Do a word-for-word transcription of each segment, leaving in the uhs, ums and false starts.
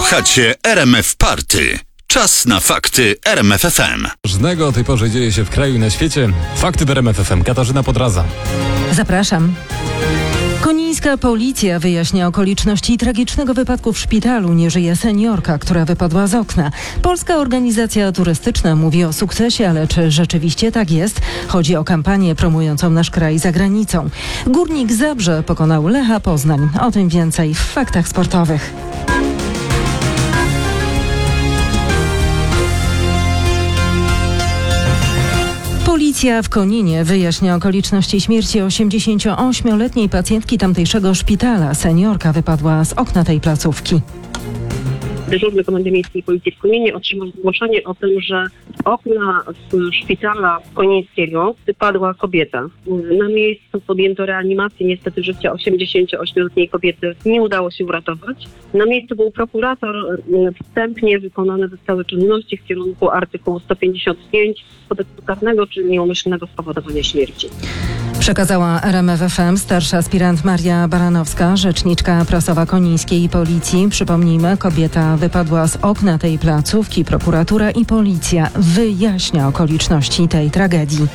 Słuchacie R M F Party. Czas na fakty R M F F M. Różnego o tej porze dzieje się w kraju i na świecie. Fakty w R M F F M. Katarzyna Podradza. Zapraszam. Konińska policja wyjaśnia okoliczności tragicznego wypadku w szpitalu. Nie żyje seniorka, która wypadła z okna. Polska organizacja turystyczna mówi o sukcesie, ale czy rzeczywiście tak jest? Chodzi o kampanię promującą nasz kraj za granicą. Górnik Zabrze pokonał Lecha Poznań. O tym więcej w faktach sportowych. Policja w Koninie wyjaśnia okoliczności śmierci osiemdziesięcioośmioletniej pacjentki tamtejszego szpitala. Seniorka wypadła z okna tej placówki. Dyżurny Komendy Miejskiej Policji w Koninie otrzymał zgłoszenie o tym, że z okna z szpitala konińskiego wypadła kobieta. Na miejscu podjęto reanimację. Niestety życie osiemdziesięcioośmioletniej kobiety nie udało się uratować. Na miejscu był prokurator. Wstępnie wykonane zostały czynności w kierunku artykułu sto pięćdziesiąt pięć kodeksu karnego, czyli nieumyślnego spowodowania śmierci. Przekazała R M F F M starsza aspirant Maria Baranowska, rzeczniczka prasowa konińskiej policji. Przypomnijmy, kobieta wypadła z okna tej placówki. Prokuratura i policja wyjaśnia okoliczności tej tragedii.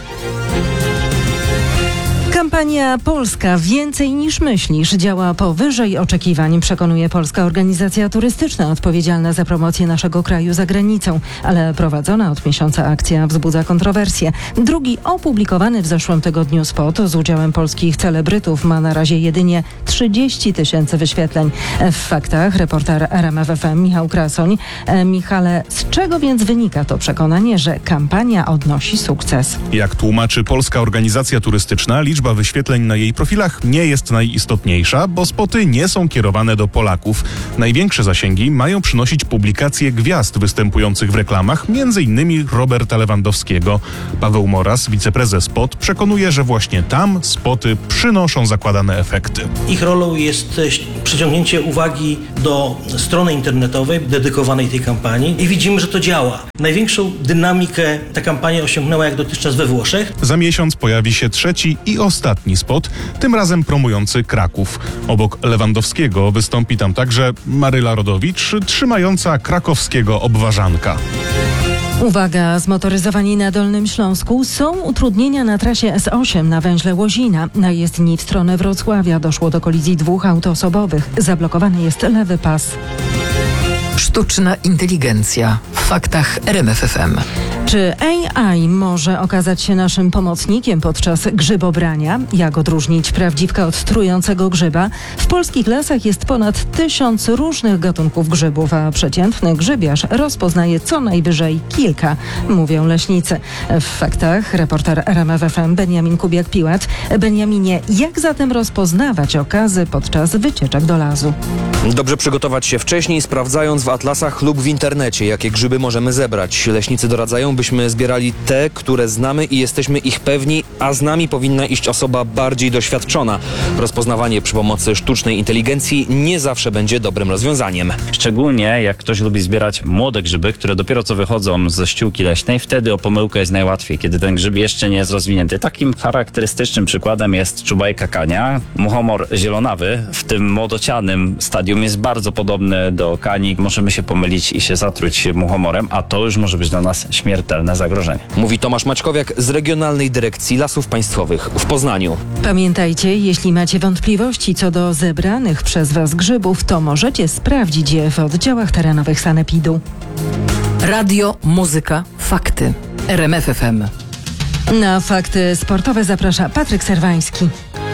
Kampania Polska więcej niż myślisz działa powyżej oczekiwań, przekonuje Polska Organizacja Turystyczna odpowiedzialna za promocję naszego kraju za granicą, ale prowadzona od miesiąca akcja wzbudza kontrowersje. Drugi opublikowany w zeszłym tygodniu spot z udziałem polskich celebrytów ma na razie jedynie trzydzieści tysięcy wyświetleń. W faktach reporter R M F F M Michał Krasoń. E, Michale, z czego więc wynika to przekonanie, że kampania odnosi sukces? Jak tłumaczy Polska Organizacja Turystyczna, liczba wyświetleń na jej profilach nie jest najistotniejsza, bo spoty nie są kierowane do Polaków. Największe zasięgi mają przynosić publikacje gwiazd występujących w reklamach, między innymi Roberta Lewandowskiego. Paweł Moras, wiceprezes P O T, przekonuje, że właśnie tam spoty przynoszą zakładane efekty. Ich rolą jest przyciągnięcie uwagi do strony internetowej dedykowanej tej kampanii i widzimy, że to działa. Największą dynamikę ta kampania osiągnęła jak dotychczas we Włoszech. Za miesiąc pojawi się trzeci i ostatni spot, tym razem promujący Kraków. Obok Lewandowskiego wystąpi tam także Maryla Rodowicz, trzymająca krakowskiego obwarzanka. Uwaga, zmotoryzowani na Dolnym Śląsku. Są utrudnienia na trasie S osiem na węźle Łozina. Na jezdni w stronę Wrocławia doszło do kolizji dwóch aut osobowych. Zablokowany jest lewy pas. Sztuczna inteligencja w faktach R M F F M. Czy A I może okazać się naszym pomocnikiem podczas grzybobrania? Jak odróżnić prawdziwka od trującego grzyba? W polskich lasach jest ponad tysiąc różnych gatunków grzybów, a przeciętny grzybiarz rozpoznaje co najwyżej kilka, mówią leśnicy. W faktach reporter R M F F M Beniamin Kubiak-Piłat. Beniaminie, jak zatem rozpoznawać okazy podczas wycieczek do lasu? Dobrze przygotować się wcześniej, sprawdzając w atlasach lub w internecie, jakie grzyby możemy zebrać. Leśnicy doradzają, byśmy zbierali te, które znamy i jesteśmy ich pewni, a z nami powinna iść osoba bardziej doświadczona. Rozpoznawanie przy pomocy sztucznej inteligencji nie zawsze będzie dobrym rozwiązaniem. Szczególnie jak ktoś lubi zbierać młode grzyby, które dopiero co wychodzą ze ściółki leśnej, wtedy o pomyłkę jest najłatwiej, kiedy ten grzyb jeszcze nie jest rozwinięty. Takim charakterystycznym przykładem jest czubajka kania. Muchomor zielonawy w tym młodocianym stadium jest bardzo podobny do kani. Możemy się pomylić i się zatruć muchomorem, a to już może być dla nas śmiertelne zagrożenie. Mówi Tomasz Maćkowiak z Regionalnej Dyrekcji Lasów Państwowych w Poznaniu. Pamiętajcie, jeśli macie wątpliwości co do zebranych przez Was grzybów, to możecie sprawdzić je w oddziałach terenowych sanepidu. Radio, muzyka, fakty. R M F F M. Na fakty sportowe zaprasza Patryk Serwański.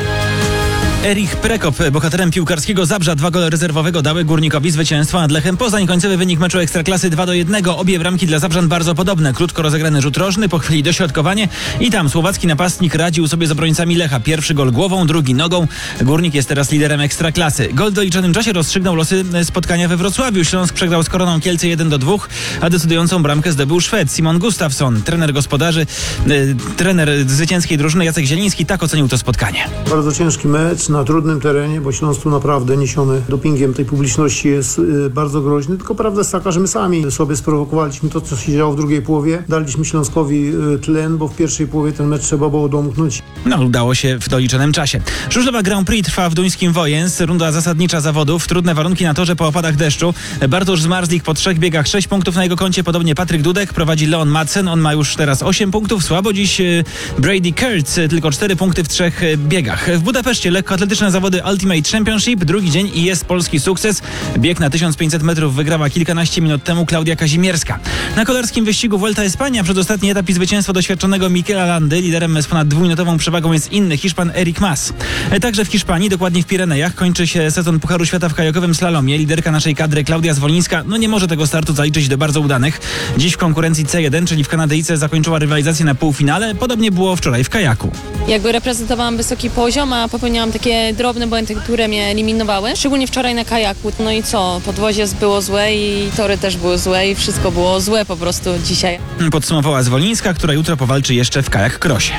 Erich Prekop, bohaterem piłkarskiego Zabrza, dwa gole rezerwowego dały Górnikowi zwycięstwo nad Lechem Poznań. Końcowy wynik meczu Ekstraklasy dwa do jednego. Obie bramki dla Zabrzan bardzo podobne. Krótko rozegrany rzut rożny, po chwili dośrodkowanie i tam słowacki napastnik radził sobie z obrońcami Lecha. Pierwszy gol głową, drugi nogą. Górnik jest teraz liderem Ekstraklasy. Gol w doliczonym czasie rozstrzygnął losy spotkania we Wrocławiu. Śląsk przegrał z Koroną Kielce jeden do dwóch, a decydującą bramkę zdobył Szwed Simon Gustafsson. Trener gospodarzy, e, trener zwycięskiej drużyny Jacek Zieliński tak ocenił to spotkanie. Bardzo ciężki mecz. mecz na trudnym terenie, bo Śląsk tu naprawdę niesiony dopingiem tej publiczności jest y, bardzo groźny, tylko prawda jest taka, że my sami sobie sprowokowaliśmy to, co się działo w drugiej połowie. Daliśmy Śląskowi y, tlen, bo w pierwszej połowie ten mecz trzeba było domknąć. No, udało się w doliczonym czasie. Żużlowa Grand Prix trwa w duńskim Wojens. Runda zasadnicza zawodów. Trudne warunki na torze po opadach deszczu. Bartosz Zmarzlik po trzech biegach sześć punktów na jego koncie. Podobnie Patryk Dudek. Prowadzi Leon Madsen. On ma już teraz osiem punktów. Słabo dziś Brady Kurtz. Tylko cztery punkty w trzech biegach. W Budapeszcie lekkoatletyczne zawody Ultimate Championship. Drugi dzień i jest polski sukces. Bieg na tysiąc pięćset metrów wygrała kilkanaście minut temu Klaudia Kazimierska. Na kolarskim wyścigu Vuelta Espania przedostatni etap i zwycięstwo doświadczonego Miquela Landy. Liderem z ponad dwuminutową przewagą jest inny Hiszpan Eric Mas. Także w Hiszpanii, dokładnie w Pirenejach, kończy się sezon Pucharu Świata w kajakowym slalomie. Liderka naszej kadry Klaudia Zwolińska no nie może tego startu zaliczyć do bardzo udanych. Dziś w konkurencji C jeden, czyli w Kanadyjce, zakończyła rywalizację na półfinale. Podobnie było wczoraj w kajaku. Jakby reprezentowałam wysoki poziom, a popełniałam takie drobne błędy, które mnie eliminowały. Szczególnie wczoraj na kajaku. No i co? Podwozie było złe i tory też były złe i wszystko było złe po prostu dzisiaj. Podsumowała Zwolińska, która jutro powalczy jeszcze w kajak crossie.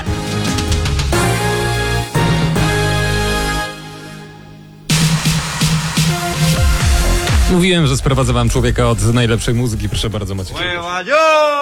Mówiłem, że sprowadzę wam człowieka od najlepszej muzyki. Proszę bardzo, Maciek.